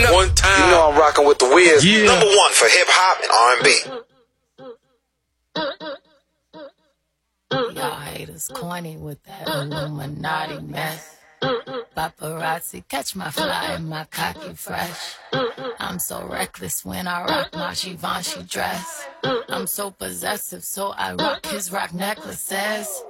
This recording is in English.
One time. You know I'm rocking with the Wiz. Yeah. Number one for hip hop and R&B. Y'all haters corny with that Illuminati mess. Paparazzi catch my fly and my cocky fresh. I'm so reckless when I rock my Givenchy dress. I'm so possessive, so I rock his rock necklaces.